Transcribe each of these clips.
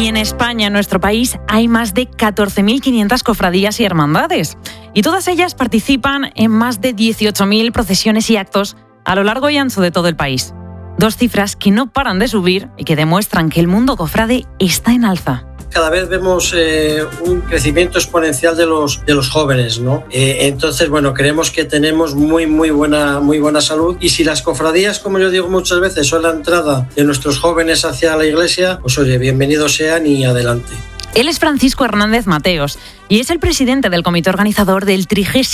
Y en España, en nuestro país, hay más de 14.500 cofradías y hermandades. Y todas ellas participan en más de 18.000 procesiones y actos a lo largo y ancho de todo el país. Dos cifras que no paran de subir y que demuestran que el mundo cofrade está en alza. Cada vez vemos un crecimiento exponencial de los jóvenes, ¿no? Entonces, creemos que tenemos muy buena salud, y si las cofradías, como yo digo muchas veces, son la entrada de nuestros jóvenes hacia la iglesia, pues oye, bienvenidos sean y adelante. Él es Francisco Hernández Mateos y es el presidente del comité organizador del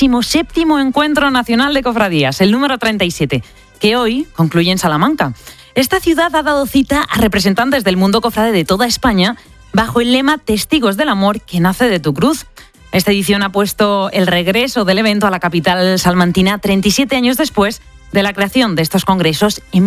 37º Encuentro Nacional de Cofradías, el número 37, que hoy concluye en Salamanca. Esta ciudad ha dado cita a representantes del mundo cofrade de toda España bajo el lema Testigos del Amor que nace de tu cruz. Esta edición ha puesto el regreso del evento a la capital salmantina 37 años después de la creación de estos congresos en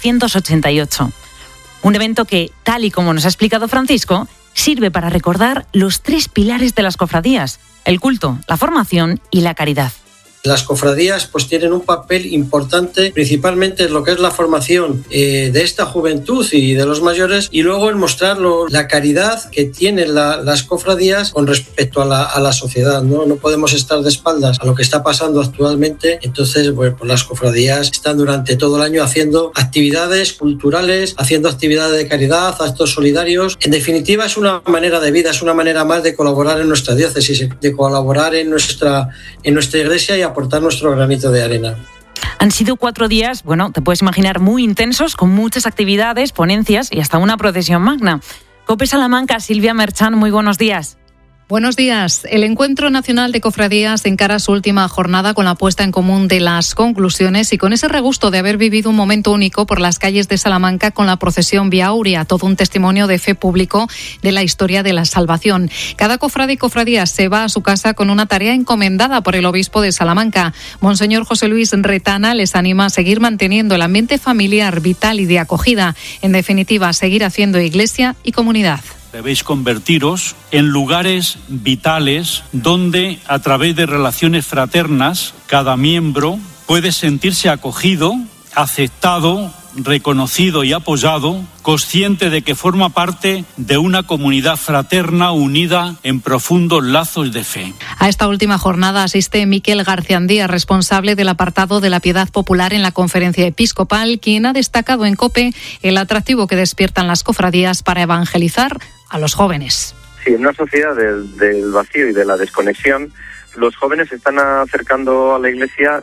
1988. Un evento que, tal y como nos ha explicado Francisco, sirve para recordar los 3 pilares de las cofradías: el culto, la formación y la caridad. Las cofradías pues tienen un papel importante, principalmente en lo que es la formación de esta juventud y de los mayores, y luego en mostrar la caridad que tienen las cofradías con respecto a la sociedad, ¿no? No podemos estar de espaldas a lo que está pasando actualmente. Entonces, pues las cofradías están durante todo el año haciendo actividades culturales, haciendo actividades de caridad, actos solidarios. En definitiva, es una manera de vida, es una manera más de colaborar en nuestra diócesis, de colaborar en nuestra iglesia y aportar nuestro granito de arena. Han sido 4 días, te puedes imaginar, muy intensos, con muchas actividades, ponencias y hasta una procesión magna. COPE Salamanca, Silvia Merchan, muy buenos días. Buenos días. El Encuentro Nacional de Cofradías encara su última jornada con la puesta en común de las conclusiones y con ese regusto de haber vivido un momento único por las calles de Salamanca con la procesión Vía Aurea, todo un testimonio de fe público de la historia de la salvación. Cada cofrade y cofradía se va a su casa con una tarea encomendada por el obispo de Salamanca. Monseñor José Luis Retana les anima a seguir manteniendo el ambiente familiar, vital y de acogida. En definitiva, a seguir haciendo iglesia y comunidad. Debéis convertiros en lugares vitales donde, a través de relaciones fraternas, cada miembro puede sentirse acogido, aceptado, reconocido y apoyado, consciente de que forma parte de una comunidad fraterna unida en profundos lazos de fe. A esta última jornada asiste Miquel Garciandía, responsable del apartado de la Piedad Popular en la Conferencia Episcopal, quien ha destacado en COPE el atractivo que despiertan las cofradías para evangelizar a los jóvenes. Sí, en una sociedad del vacío y de la desconexión, los jóvenes se están acercando a la Iglesia,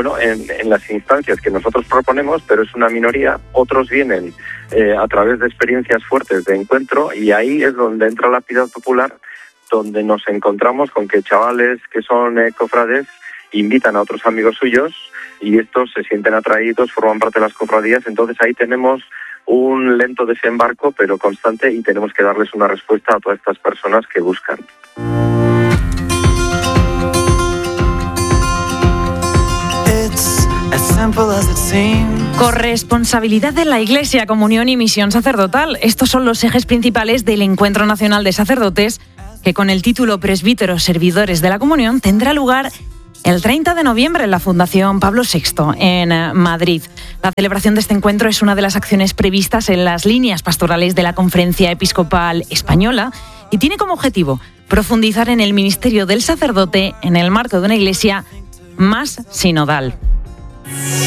en las instancias que nosotros proponemos, pero es una minoría. Otros vienen a través de experiencias fuertes de encuentro, y ahí es donde entra la piedad popular, donde nos encontramos con que chavales que son cofrades invitan a otros amigos suyos y estos se sienten atraídos, forman parte de las cofradías. Entonces ahí tenemos un lento desembarco, pero constante, y tenemos que darles una respuesta a todas estas personas que buscan. Corresponsabilidad de la Iglesia, comunión y misión sacerdotal. Estos son los ejes principales del Encuentro Nacional de Sacerdotes, que con el título Presbíteros Servidores de la Comunión tendrá lugar el 30 de noviembre en la Fundación Pablo VI, en Madrid. La celebración de este encuentro es una de las acciones previstas en las líneas pastorales de la Conferencia Episcopal Española y tiene como objetivo profundizar en el ministerio del sacerdote en el marco de una iglesia más sinodal.